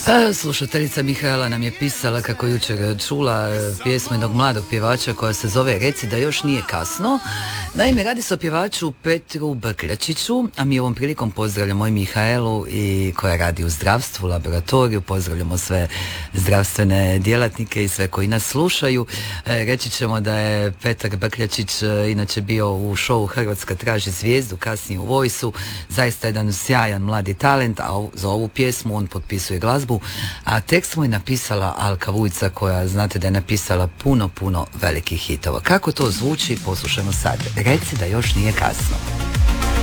Slušateljica Mihaela nam je pisala kako jučer čula pjesmu jednog mladog pjevača koja se zove Reci da još nije kasno. Naime, radi se o pjevaču Petru Brkljačiću, a mi ovom prilikom pozdravljamo i Mihaelu i koja radi u zdravstvu, laboratoriju, pozdravljamo sve zdravstvene djelatnike i sve koji nas slušaju. Reći ćemo da je Petar Brkljačić inače bio u šovu Hrvatska traži zvijezdu, kasnije u Voice-u, zaista jedan sjajan mladi talent, a za ovu pjesmu on potpisuje glazbu, a tekst mu je napisala Alka Vujca, koja znate da je napisala puno velikih hitova. Kako to zvuči, poslušajmo sad. Reci da još nije kasno.